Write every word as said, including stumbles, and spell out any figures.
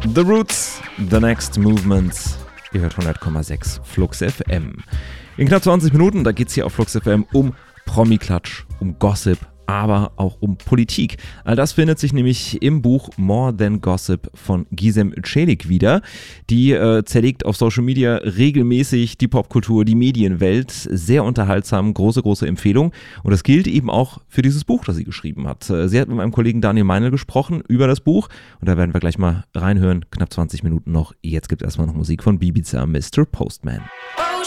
The Roots, The Next Movement. Ihr hört hundert Komma sechs Flux F M. In knapp zwanzig Minuten, da geht es hier auf Flux F M um Promi-Klatsch, um Gossip, aber auch um Politik. All das findet sich nämlich im Buch More Than Gossip von Gizem Celik wieder. Die äh, zerlegt auf Social Media regelmäßig die Popkultur, die Medienwelt. Sehr unterhaltsam, große, große Empfehlung. Und das gilt eben auch für dieses Buch, das sie geschrieben hat. Sie hat mit meinem Kollegen Daniel Meinl gesprochen über das Buch. Und da werden wir gleich mal reinhören. Knapp zwanzig Minuten noch. Jetzt gibt es erstmal noch Musik von Ibiza, Mister Postman.